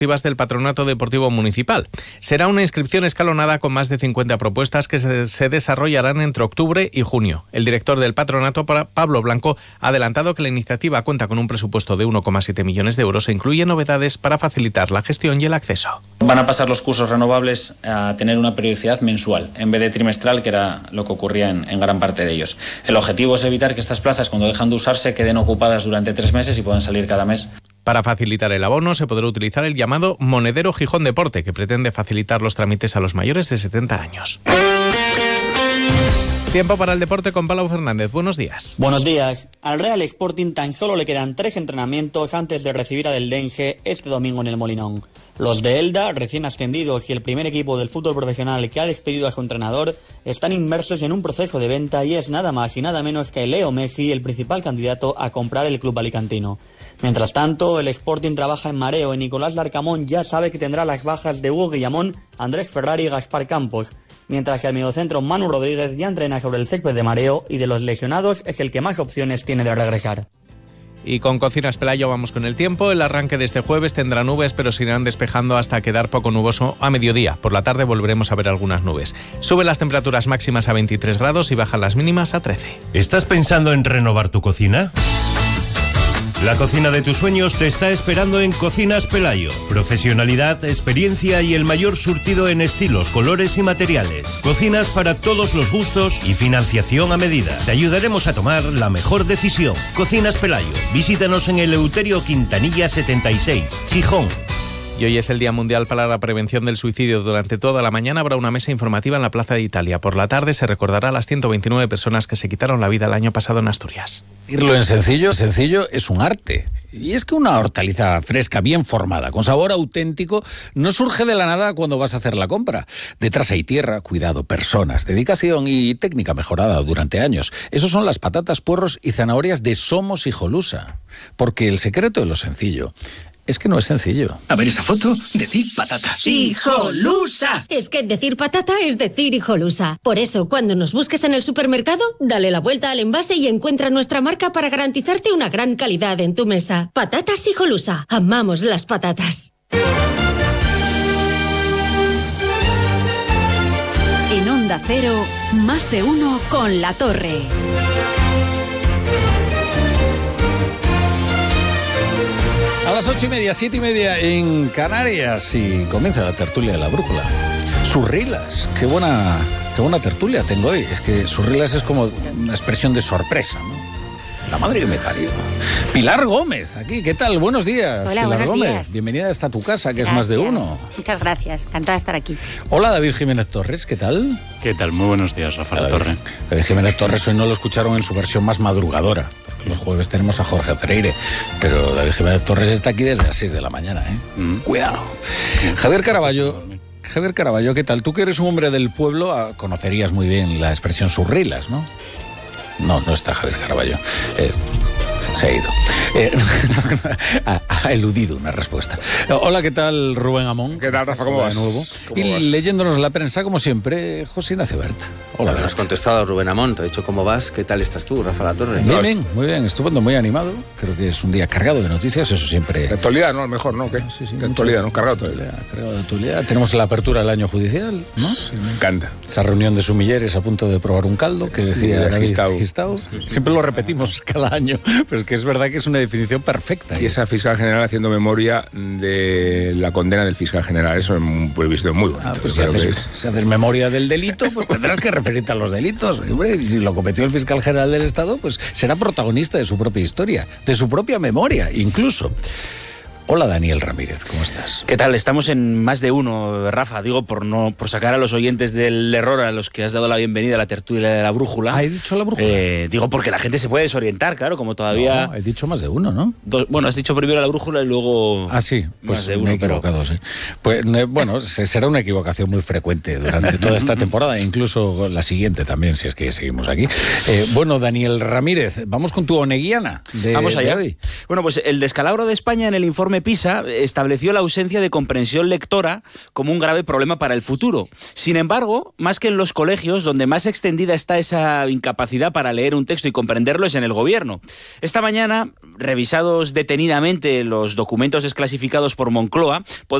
del Patronato Deportivo Municipal. Será una inscripción escalonada con más de 50 propuestas que se desarrollarán entre octubre y junio. El director del patronato, Pablo Blanco, ha adelantado que la iniciativa cuenta con un presupuesto de 1,7 millones de euros e incluye novedades para facilitar la gestión y el acceso. Van a pasar los cursos renovables a tener una periodicidad mensual, en vez de trimestral, que era lo que ocurría en gran parte de ellos. El objetivo es evitar que estas plazas, cuando dejan de usarse, queden ocupadas durante 3 meses y puedan salir cada mes. Para facilitar el abono se podrá utilizar el llamado Monedero Gijón Deporte, que pretende facilitar los trámites a los mayores de 70 años. Tiempo para el deporte con Palau Fernández. Buenos días. Buenos días. Al Real Sporting tan solo le quedan 3 entrenamientos antes de recibir al Eldense este domingo en el Molinón. Los de Elda, recién ascendidos, y el primer equipo del fútbol profesional que ha despedido a su entrenador están inmersos en un proceso de venta y es nada más y nada menos que Leo Messi el principal candidato a comprar el club alicantino. Mientras tanto, el Sporting trabaja en mareo y Nicolás Larcamón ya sabe que tendrá las bajas de Hugo Guillamón, Andrés Ferrari y Gaspar Campos, mientras que al mediocentro Manu Rodríguez ya entrena sobre el césped de mareo y de los lesionados es el que más opciones tiene de regresar. Y con Cocinas Pelayo vamos con el tiempo. El arranque de este jueves tendrá nubes, pero se irán despejando hasta quedar poco nuboso a mediodía. Por la tarde volveremos a ver algunas nubes. Suben las temperaturas máximas a 23 grados y bajan las mínimas a 13. ¿Estás pensando en renovar tu cocina? La cocina de tus sueños te está esperando en Cocinas Pelayo. Profesionalidad, experiencia y el mayor surtido en estilos, colores y materiales. Cocinas para todos los gustos y financiación a medida. Te ayudaremos a tomar la mejor decisión. Cocinas Pelayo. Visítanos en el Eleuterio Quintanilla 76, Gijón. Y hoy es el Día Mundial para la Prevención del Suicidio. Durante toda la mañana habrá una mesa informativa en la Plaza de Italia. Por la tarde se recordará a las 129 personas que se quitaron la vida el año pasado en Asturias. Decirlo en sencillo es un arte. Y es que una hortaliza fresca, bien formada, con sabor auténtico, no surge de la nada cuando vas a hacer la compra. Detrás hay tierra, cuidado, personas, dedicación y técnica mejorada durante años. Esos son las patatas, puerros y zanahorias de Somos Hijolusa. Porque el secreto de lo sencillo es que no es sencillo. A ver esa foto, decir patata. ¡Hijolusa! Es que decir patata es decir Hijolusa. Por eso, cuando nos busques en el supermercado, dale la vuelta al envase y encuentra nuestra marca para garantizarte una gran calidad en tu mesa. Patatas Hijolusa. Amamos las patatas. En Onda Cero, más de uno con La Torre. A las 8:30, 7:30 en Canarias y comienza la tertulia de la brújula. Surrilas, qué buena tertulia tengo hoy. Es que surrilas es como una expresión de sorpresa, ¿no? La madre que me parió. Pilar Gómez, aquí, ¿qué tal? Buenos días. Hola, Pilar buenos Gómez, días. bienvenida a tu casa, que Gracias. es más de uno. Muchas gracias, encantada de estar aquí. Hola, David Jiménez Torres, ¿qué tal? ¿Qué tal? Muy buenos días, Rafael Torre. David Jiménez Torres hoy no lo escucharon en su versión más madrugadora, porque los jueves tenemos a Jorge Freire, pero David Jiménez Torres está aquí desde las 6 de la mañana, ¿eh? Cuidado. Javier Caraballo, ¿qué tal? Tú que eres un hombre del pueblo, conocerías muy bien la expresión surrilas, ¿no? No está Javier Caraballo. Se ha ido. Ha eludido una respuesta. Hola, ¿qué tal, Rubén Amón? ¿Qué tal, Rafa? ¿Cómo vas? De nuevo. ¿Cómo vas? Leyéndonos la prensa, como siempre, José Ignacio Bert. Hola, me has contestado, Rubén Amón. Te he dicho cómo vas. ¿Qué tal estás tú, Rafa La Torre? Bien, muy bien. Estupendo, muy animado. Creo que es un día cargado de noticias, eso siempre. De actualidad, ¿no? A lo mejor, ¿no? ¿Qué? Sí, de actualidad, ¿no? Cargado todo. Cargado de actualidad. Tenemos la apertura del año judicial, ¿no? Sí, me encanta. Esa reunión de sumilleres a punto de probar un caldo que decía David Gistau. Siempre lo repetimos cada año, pero es que es verdad que es una definición perfecta. Y esa fiscal general haciendo memoria de la condena del fiscal general, eso es un previsto muy bonito. Pues si haces memoria del delito, pues tendrás que referirte a los delitos. Hombre, si lo cometió el fiscal general del Estado, pues será protagonista de su propia historia, de su propia memoria, incluso. Hola, Daniel Ramírez, ¿cómo estás? ¿Qué tal? Estamos en más de uno, Rafa. Digo, por sacar a los oyentes del error a los que has dado la bienvenida a la tertulia de la brújula. ¿He dicho la brújula? Digo, porque la gente se puede desorientar, claro, como todavía... No, he dicho más de uno, ¿no? Bueno, has dicho primero la brújula y luego... Ah, sí, pues más de uno, me he equivocado, sí. Pues bueno, será una equivocación muy frecuente durante toda esta temporada, incluso la siguiente también, si es que seguimos aquí. Bueno, Daniel Ramírez, vamos con tu oneguiana de Vamos allá. de hoy. Bueno, pues el descalabro de España en el informe informe PISA estableció la ausencia de comprensión lectora como un grave problema para el futuro. Sin embargo, más que en los colegios, donde más extendida está esa incapacidad para leer un texto y comprenderlo es en el gobierno. Esta mañana, revisados detenidamente los documentos desclasificados por Moncloa,